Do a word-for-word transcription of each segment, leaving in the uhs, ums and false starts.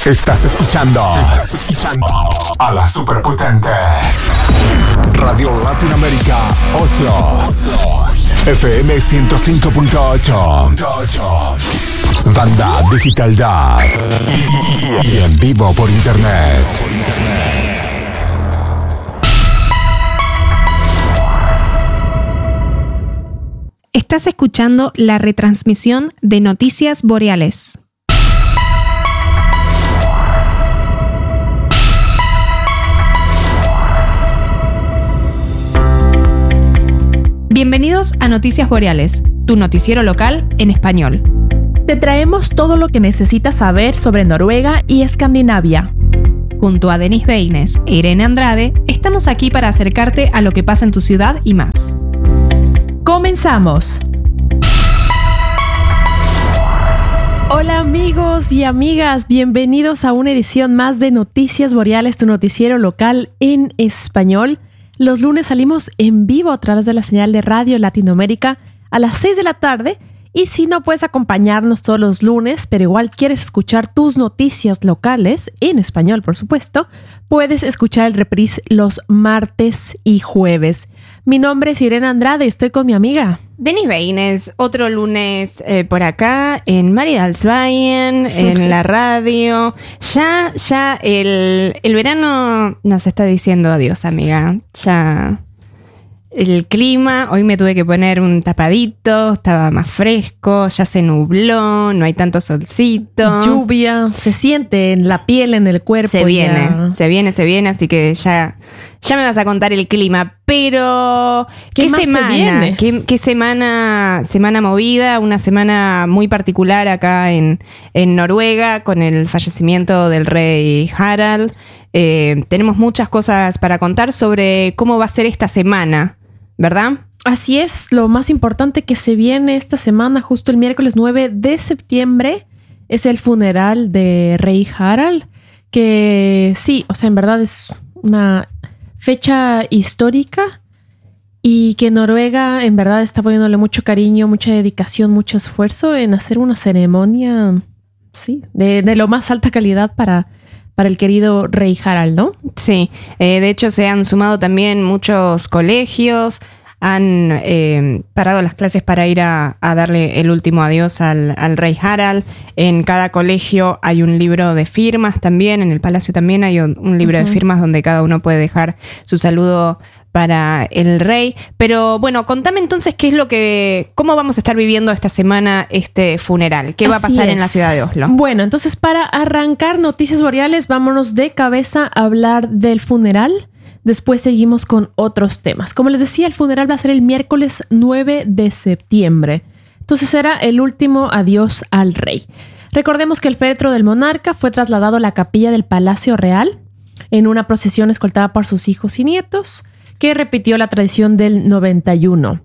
Estás escuchando. Estás escuchando a la superpotente Radio Latinoamérica Oslo. Oslo. F M ciento cinco punto ocho. Banda Digital Da. Y en vivo por internet. Estás escuchando la retransmisión de Noticias Boreales. Bienvenidos a Noticias Boreales, tu noticiero local en español. Te traemos todo lo que necesitas saber sobre Noruega y Escandinavia. Junto a Denis Beines e Irene Andrade, estamos aquí para acercarte a lo que pasa en tu ciudad y más. ¡Comenzamos! Hola amigos y amigas, bienvenidos a una edición más de Noticias Boreales, tu noticiero local en español. Los lunes salimos en vivo a través de la señal de Radio Latinoamérica a las seis de la tarde. Y si no puedes acompañarnos todos los lunes, pero igual quieres escuchar tus noticias locales, en español por supuesto, puedes escuchar el reprise los martes y jueves. Mi nombre es Irene Andrade y estoy con mi amiga Denis Beines, otro lunes eh, por acá en Maridalsveien, en la radio. Ya, ya el, el verano nos está diciendo adiós, amiga. Ya el clima, hoy me tuve que poner un tapadito, estaba más fresco, ya se nubló, no hay tanto solcito. Lluvia, se siente en la piel, en el cuerpo. Se viene, ya. se viene, se viene, así que ya, ya me vas a contar el clima. Pero, ¿qué, ¿Qué más semana? se viene? ¿Qué, qué semana? Semana movida, una semana muy particular acá en, en Noruega con el fallecimiento del rey Harald. Eh, tenemos muchas cosas para contar sobre cómo va a ser esta semana, ¿verdad? Así es, lo más importante que se viene esta semana, justo el miércoles nueve de septiembre, es el funeral de rey Harald, que sí, o sea, en verdad es una fecha histórica y que Noruega en verdad está poniéndole mucho cariño, mucha dedicación, mucho esfuerzo en hacer una ceremonia, sí, de, de lo más alta calidad para, para el querido rey Harald, ¿no? Sí, eh, de hecho se han sumado también muchos colegios, han eh, parado las clases para ir a, a darle el último adiós al, al rey Harald. En cada colegio hay un libro de firmas también, en el palacio también hay un, un libro uh-huh. de firmas donde cada uno puede dejar su saludo para el rey. Pero bueno, contame entonces qué es lo que, cómo vamos a estar viviendo esta semana este funeral. ¿Qué va Así a pasar es. en la ciudad de Oslo? Bueno, entonces para arrancar Noticias Boreales, vámonos de cabeza a hablar del funeral. Después seguimos con otros temas. Como les decía, el funeral va a ser el miércoles nueve de septiembre. Entonces será el último adiós al rey. Recordemos que el féretro del monarca fue trasladado a la capilla del Palacio Real en una procesión escoltada por sus hijos y nietos, que repitió la tradición del noventa y uno.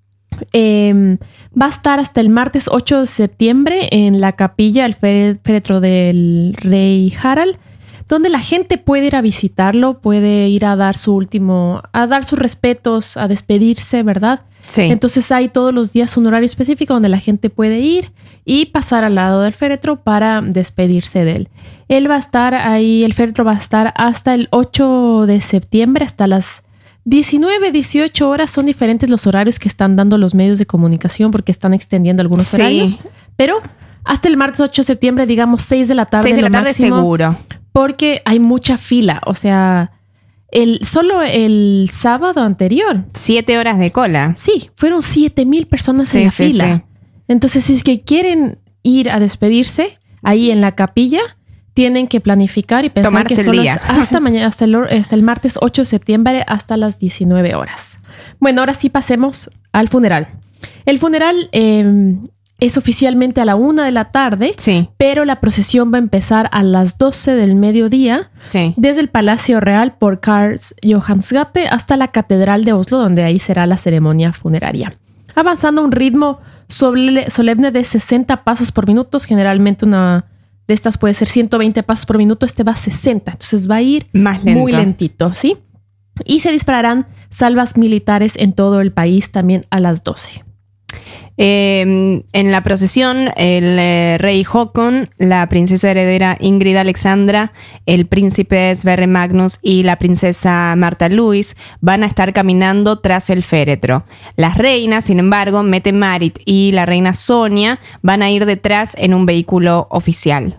Eh, va a estar hasta el martes ocho de septiembre en la capilla el féretro del rey Harald, donde la gente puede ir a visitarlo, puede ir a dar su último, a dar sus respetos, a despedirse, ¿verdad? Sí. Entonces hay todos los días un horario específico donde la gente puede ir y pasar al lado del féretro para despedirse de él. Él va a estar ahí, el féretro va a estar hasta el ocho de septiembre, hasta las diecinueve, dieciocho horas. Son diferentes los horarios que están dando los medios de comunicación porque están extendiendo algunos sí. horarios. Pero hasta el martes ocho de septiembre, digamos seis de la tarde. seis de la tarde máximo, seguro. Porque hay mucha fila, o sea, el, solo el sábado anterior. Siete horas de cola. Sí, fueron siete mil personas sí, en la sí, fila. Sí. Entonces, si es que quieren ir a despedirse ahí en la capilla, tienen que planificar y pensar Tomarse que el solo día. es hasta mañana, hasta el, hasta el martes ocho de septiembre, hasta las diecinueve horas. Bueno, ahora sí pasemos al funeral. El funeral eh, es oficialmente a la una de la tarde, sí. pero la procesión va a empezar a las doce del mediodía, sí. desde el Palacio Real por Karls Johansgate hasta la Catedral de Oslo, donde ahí será la ceremonia funeraria. Avanzando a un ritmo solemne de sesenta pasos por minuto, generalmente una de estas puede ser ciento veinte pasos por minuto, este va a sesenta, entonces va a ir Más lento. muy lentito, ¿sí? Y se dispararán salvas militares en todo el país también a las doce. Eh, en la procesión, el eh, rey Håkon, la princesa heredera Ingrid Alexandra, el príncipe Sverre Magnus y la princesa Martha Louise van a estar caminando tras el féretro. Las reinas, sin embargo, Mette-Marit y la reina Sonia van a ir detrás en un vehículo oficial.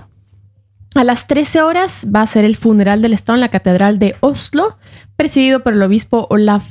A las trece horas va a ser el funeral del Estado en la Catedral de Oslo, presidido por el obispo Olaf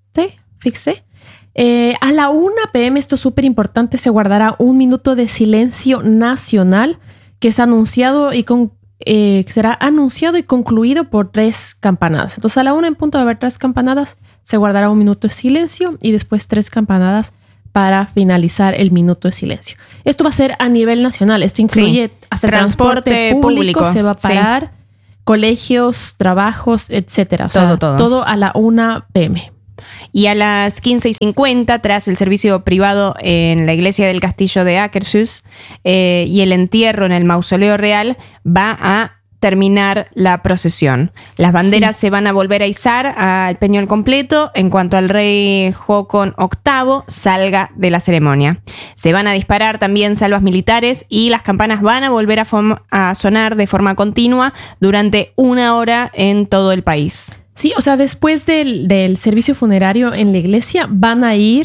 Fikse. Eh, a la una pe eme, esto es súper importante, se guardará un minuto de silencio nacional que es anunciado y con, eh, que será anunciado y concluido por tres campanadas. Entonces a la una en punto va a haber tres campanadas, se guardará un minuto de silencio y después tres campanadas para finalizar el minuto de silencio. Esto va a ser a nivel nacional, esto incluye sí. hasta el transporte, transporte público, público se va a parar, sí. colegios, trabajos, etcétera. O todo, sea, todo. Todo a la una pe eme. Y a las quince y cincuenta, tras el servicio privado en la iglesia del castillo de Akershus eh, y el entierro en el mausoleo real, va a terminar la procesión. Las banderas sí. se van a volver a izar al peñol completo en cuanto al rey Håkon octavo salga de la ceremonia. Se van a disparar también salvas militares y las campanas van a volver a, form- a sonar de forma continua durante una hora en todo el país. Sí, o sea, después del, del servicio funerario en la iglesia van a ir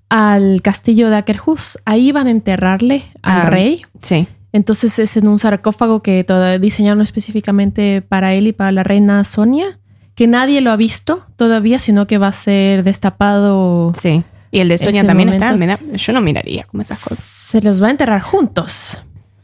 al castillo de Akershus. Ahí van a enterrarle al ah, rey. Sí. Entonces es en un sarcófago que todavía diseñaron específicamente para él y para la reina Sonia, que nadie lo ha visto todavía, sino que va a ser destapado. Sí. Y el de Sonia también momento. está. Me da, yo no miraría como esas cosas. Se los va a enterrar juntos.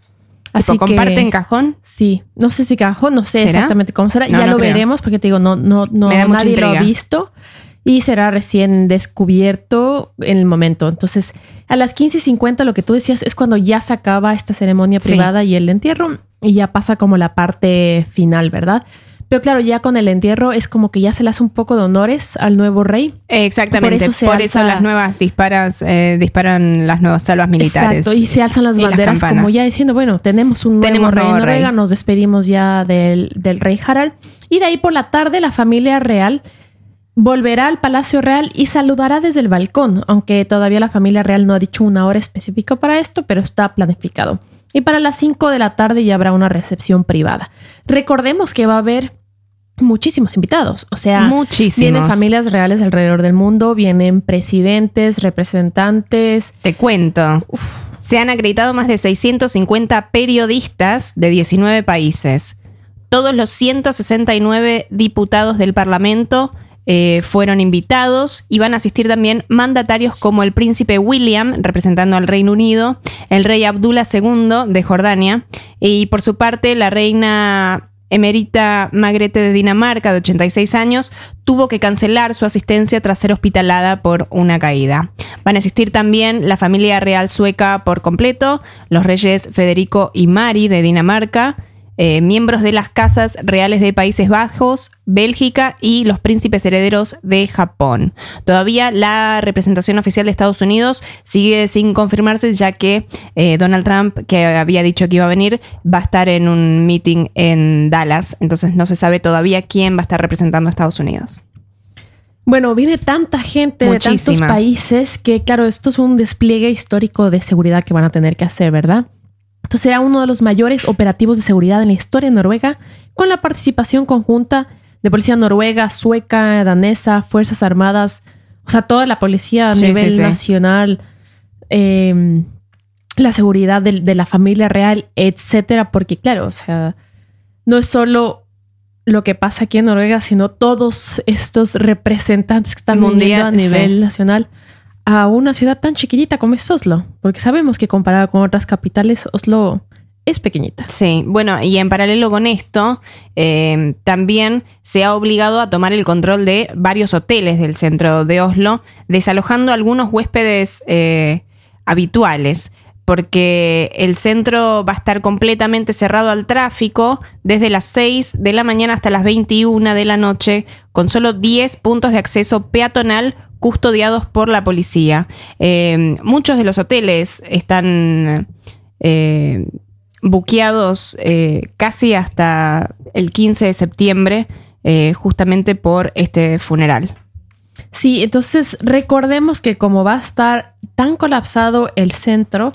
Así que, ¿comparten cajón? Sí. No sé si cajón, no sé ¿Será? exactamente cómo será. No, ya no lo creo. veremos porque te digo, no, no, no nadie intriga. lo ha visto. Y será recién descubierto en el momento. Entonces, a las quince y cincuenta, lo que tú decías es cuando ya se acaba esta ceremonia privada sí. y el entierro. Y ya pasa como la parte final, ¿verdad? Pero claro, ya con el entierro es como que ya se le hace un poco de honores al nuevo rey. Exactamente, por eso, por alza... eso las nuevas disparas, eh, disparan las nuevas salvas militares. Exacto, y se alzan las banderas las como ya diciendo, bueno, tenemos un nuevo tenemos rey en Noruega, rey. Nos despedimos ya del, del rey Harald. Y de ahí por la tarde la familia real volverá al Palacio Real y saludará desde el balcón, aunque todavía la familia real no ha dicho una hora específica para esto, pero está planificado. Y para las cinco de la tarde ya habrá una recepción privada. Recordemos que va a haber muchísimos invitados. O sea, muchísimos. Vienen familias reales alrededor del mundo, vienen presidentes, representantes. Te cuento. Uf. Se han acreditado más de seiscientos cincuenta periodistas de diecinueve países. Todos los ciento sesenta y nueve diputados del Parlamento Eh, fueron invitados y van a asistir también mandatarios como el príncipe William, representando al Reino Unido, el rey Abdullah segundo de Jordania y por su parte la reina emérita Margrethe de Dinamarca, de ochenta y seis años, tuvo que cancelar su asistencia tras ser hospitalada por una caída. Van a asistir también la familia real sueca por completo, los reyes Federico y Mari de Dinamarca, Eh, miembros de las casas reales de Países Bajos, Bélgica y los príncipes herederos de Japón. Todavía la representación oficial de Estados Unidos sigue sin confirmarse, ya que eh, Donald Trump, que había dicho que iba a venir, va a estar en un meeting en Dallas. Entonces no se sabe todavía quién va a estar representando a Estados Unidos. Bueno, viene tanta gente Muchísima. de tantos países que, claro, esto es un despliegue histórico de seguridad que van a tener que hacer, ¿verdad? Entonces será uno de los mayores operativos de seguridad en la historia de Noruega, con la participación conjunta de policía noruega, sueca, danesa, fuerzas armadas, o sea, toda la policía a sí, nivel sí, sí. nacional, eh, la seguridad de, de la familia real, etcétera. Porque claro, o sea, no es solo lo que pasa aquí en Noruega, sino todos estos representantes que están viniendo a nivel sí. nacional a una ciudad tan chiquitita como es Oslo, porque sabemos que comparado con otras capitales, Oslo es pequeñita. Sí, bueno, y en paralelo con esto, eh, también se ha obligado a tomar el control de varios hoteles del centro de Oslo, desalojando a algunos huéspedes eh, habituales, porque el centro va a estar completamente cerrado al tráfico desde las seis de la mañana hasta las veintiuna de la noche, con solo diez puntos de acceso peatonal custodiados por la policía. Eh, muchos de los hoteles están eh, buqueados eh, casi hasta el quince de septiembre, eh, justamente por este funeral. Sí, entonces recordemos que como va a estar tan colapsado el centro,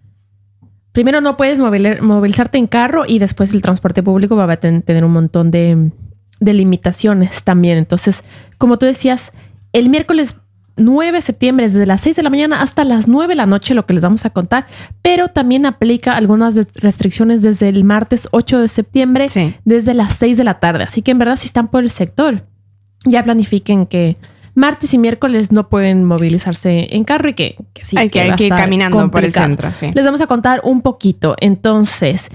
primero no puedes movil- movilizarte en carro y después el transporte público va a ten- tener un montón de, de limitaciones también. Entonces, como tú decías, el miércoles nueve de septiembre desde las seis de la mañana hasta las nueve de la noche, lo que les vamos a contar, pero también aplica algunas restricciones desde el martes ocho de septiembre, sí, desde las seis de la tarde. Así que en verdad, si están por el sector, ya planifiquen que martes y miércoles no pueden movilizarse en carro y que, que sí, hay que, que, hay que ir caminando complicado. Por el centro. Sí. Les vamos a contar un poquito. Entonces,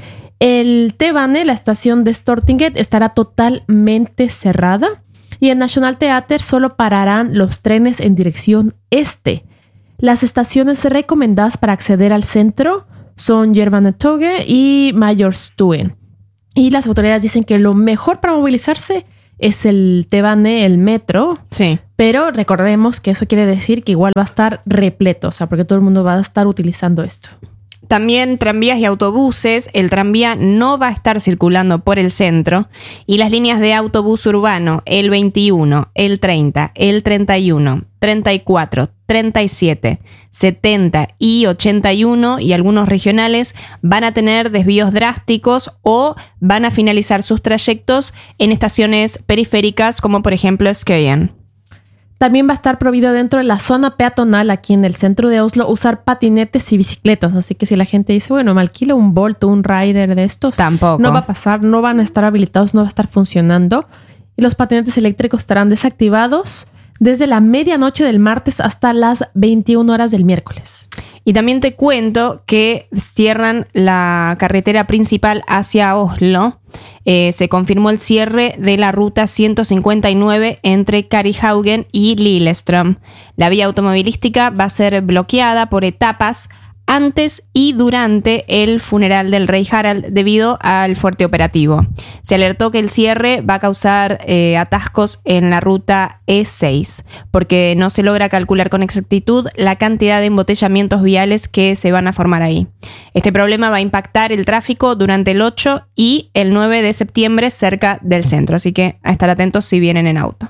el T-Bane, la estación de Stortinget, estará totalmente cerrada. Y en National Theatre solo pararán los trenes en dirección este. Las estaciones recomendadas para acceder al centro son Jernbanetorget y Majorstuen. Y las autoridades dicen que lo mejor para movilizarse es el T-Bane, el metro. Sí. Pero recordemos que eso quiere decir que igual va a estar repleto, o sea, porque todo el mundo va a estar utilizando esto. También tranvías y autobuses. El tranvía no va a estar circulando por el centro y las líneas de autobús urbano, el veintiuno, el treinta, el treinta y uno, treinta y cuatro, treinta y siete, setenta y ochenta y uno y algunos regionales van a tener desvíos drásticos o van a finalizar sus trayectos en estaciones periféricas como por ejemplo Skøyen. También va a estar prohibido dentro de la zona peatonal aquí en el centro de Oslo usar patinetes y bicicletas. Así que si la gente dice, bueno, me alquilo un Bolt o un Rider de estos, tampoco. No va a pasar, no van a estar habilitados, no va a estar funcionando. Y los patinetes eléctricos estarán desactivados desde la medianoche del martes hasta las veintiuna horas del miércoles. Y también te cuento que cierran la carretera principal hacia Oslo. Eh, se confirmó el cierre de la ruta ciento cincuenta y nueve entre Karihaugen y Lillestrøm. La vía automovilística va a ser bloqueada por etapas antes y durante el funeral del rey Harald debido al fuerte operativo. Se alertó que el cierre va a causar eh, atascos en la ruta E seis porque no se logra calcular con exactitud la cantidad de embotellamientos viales que se van a formar ahí. Este problema va a impactar el tráfico durante el ocho y el nueve de septiembre cerca del centro, así que a estar atentos si vienen en auto.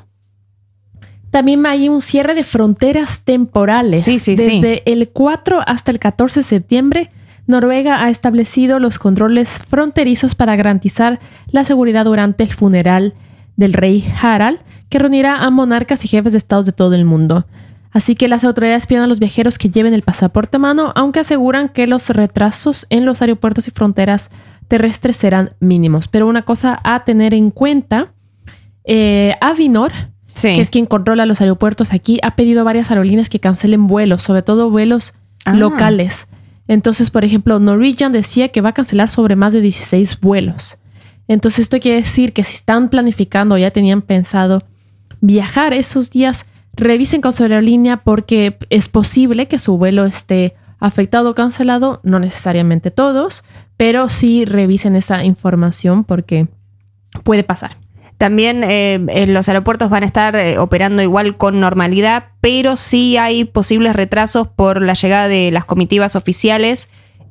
También hay un cierre de fronteras temporales. Sí, sí, Desde sí. el cuatro hasta el catorce de septiembre, Noruega ha establecido los controles fronterizos para garantizar la seguridad durante el funeral del rey Harald, que reunirá a monarcas y jefes de estados de todo el mundo. Así que las autoridades piden a los viajeros que lleven el pasaporte a mano, aunque aseguran que los retrasos en los aeropuertos y fronteras terrestres serán mínimos. Pero una cosa a tener en cuenta, eh, Avinor, sí, que es quien controla los aeropuertos aquí, ha pedido a varias aerolíneas que cancelen vuelos, sobre todo vuelos ah. locales. Entonces, por ejemplo, Norwegian decía que va a cancelar sobre más de dieciséis vuelos. Entonces, esto quiere decir que si están planificando o ya tenían pensado viajar esos días, revisen con su aerolínea porque es posible que su vuelo esté afectado o cancelado. No necesariamente todos, pero sí revisen esa información porque puede pasar. También eh, los aeropuertos van a estar eh, operando igual con normalidad, pero sí hay posibles retrasos por la llegada de las comitivas oficiales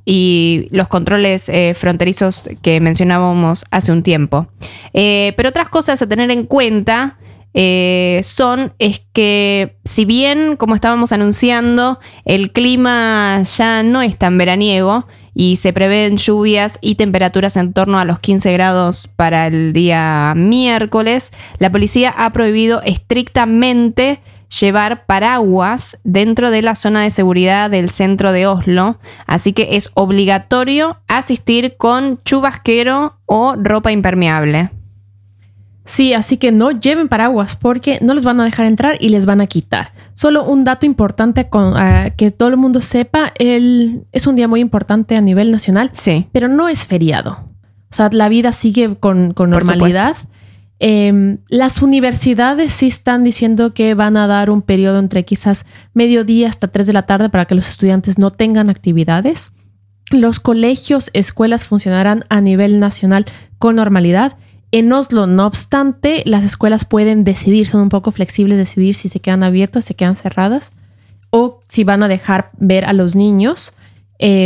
y los controles eh, fronterizos que mencionábamos hace un tiempo. Eh, pero otras cosas a tener en cuenta eh, son es que si bien, como estábamos anunciando, el clima ya no es tan veraniego y se prevén lluvias y temperaturas en torno a los quince grados para el día miércoles, la policía ha prohibido estrictamente llevar paraguas dentro de la zona de seguridad del centro de Oslo, así que es obligatorio asistir con chubasquero o ropa impermeable. Sí, así que no lleven paraguas porque no les van a dejar entrar y les van a quitar. Solo un dato importante con, uh, que todo el mundo sepa, el, es un día muy importante a nivel nacional, sí, pero no es feriado. O sea, la vida sigue con, con normalidad. Eh, las universidades sí están diciendo que van a dar un periodo entre quizás mediodía hasta tres de la tarde para que los estudiantes no tengan actividades. Los colegios, escuelas funcionarán a nivel nacional con normalidad. En Oslo, no obstante, las escuelas pueden decidir, son un poco flexibles, decidir si se quedan abiertas, se quedan cerradas o si van a dejar ver a los niños eh,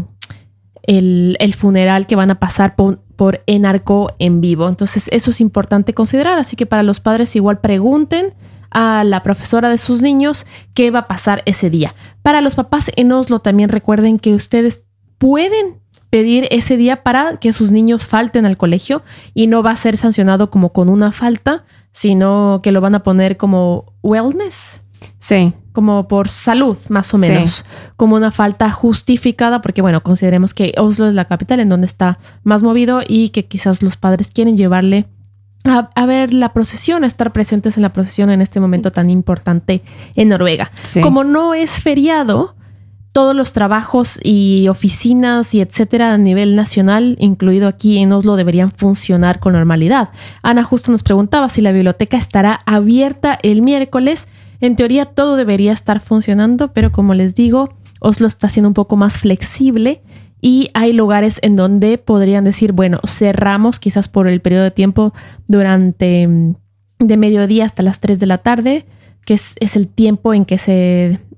el, el funeral que van a pasar por, por N R K en vivo. Entonces, eso es importante considerar. Así que para los padres igual pregunten a la profesora de sus niños qué va a pasar ese día. Para los papás en Oslo también recuerden que ustedes pueden pedir ese día para que sus niños falten al colegio y no va a ser sancionado como con una falta, sino que lo van a poner como wellness. Sí. Como por salud, más o menos. Sí. Como una falta justificada, porque bueno, consideremos que Oslo es la capital en donde está más movido y que quizás los padres quieren llevarle a, a ver la procesión, a estar presentes en la procesión en este momento tan importante en Noruega. Sí. Como no es feriado, todos los trabajos y oficinas y etcétera a nivel nacional, incluido aquí en Oslo, deberían funcionar con normalidad. Ana justo nos preguntaba si la biblioteca estará abierta el miércoles. En teoría todo debería estar funcionando, pero como les digo, Oslo está siendo un poco más flexible y hay lugares en donde podrían decir, bueno, cerramos quizás por el periodo de tiempo durante de mediodía hasta las tres de la tarde, que es, es el tiempo en que se